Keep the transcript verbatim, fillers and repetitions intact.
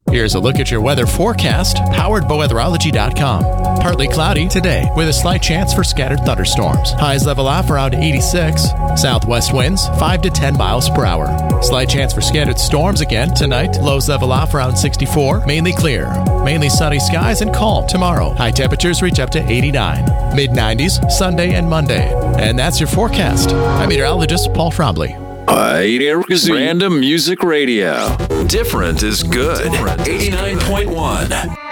Here's a look at your weather forecast, powered by weatherology dot com. Partly cloudy today, with a slight chance for scattered thunderstorms. Highs level off around eighty-six. Southwest winds five to ten miles per hour. Slight chance for scattered storms again tonight. Lows level off around sixty-four. Mainly clear. Mainly sunny skies and calm tomorrow. High temperatures reach up to eighty-nine. mid nineties Sunday and Monday. And that's your forecast. I'm meteorologist Paul Trombley. Random Music Radio. Different is good. eighty-nine point one.